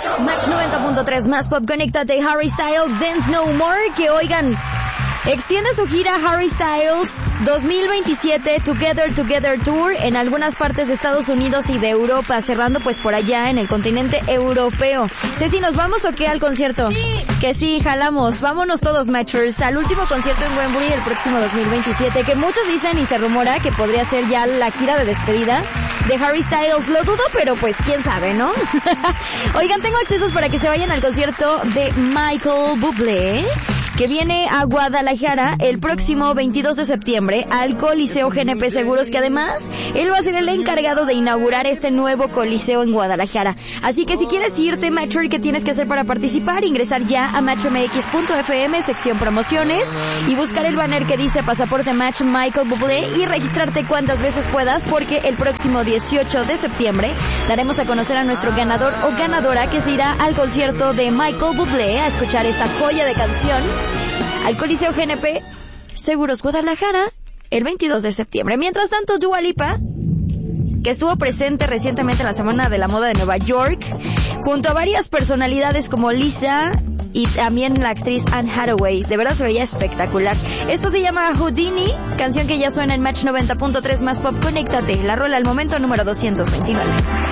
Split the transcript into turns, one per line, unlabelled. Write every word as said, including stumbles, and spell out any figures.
Match noventa punto tres más pop, conéctate. Harry Styles, Dance No More, que oigan, extiende su gira Harry Styles dos mil veintisiete Together Together Tour en algunas partes de Estados Unidos y de Europa, cerrando pues por allá en el continente europeo. Ceci, ¿nos vamos o qué al concierto?
Sí.
Que sí, jalamos. Vámonos todos, Matchers, al último concierto en Wembley el próximo dos mil veintisiete, que muchos dicen y se rumora que podría ser ya la gira de despedida de Harry Styles. Lo dudo, pero pues quién sabe, ¿no? Oigan, tengo accesos para que se vayan al concierto de Michael Bublé, que viene a Guadalajara el próximo veintidós de septiembre al Coliseo G N P Seguros, que además él va a ser el encargado de inaugurar este nuevo coliseo en Guadalajara. Así que si quieres irte, Matcher, ¿qué tienes que hacer para participar? Ingresar ya a match m x punto f m, sección promociones, y buscar el banner que dice Pasaporte Match Michael Bublé y registrarte cuantas veces puedas, porque el próximo dieciocho de septiembre daremos a conocer a nuestro ganador o ganadora que se irá al concierto de Michael Bublé a escuchar esta joya de canción al Coliseo G N P Seguros Guadalajara el veintidós de septiembre. Mientras tanto, Dua Lipa, que estuvo presente recientemente en la Semana de la Moda de Nueva York, junto a varias personalidades como Lisa y también la actriz Anne Hathaway. De verdad se veía espectacular. Esto se llama Houdini, canción que ya suena en Match noventa punto tres más pop. Conéctate, la rola al momento número doscientos veintinueve.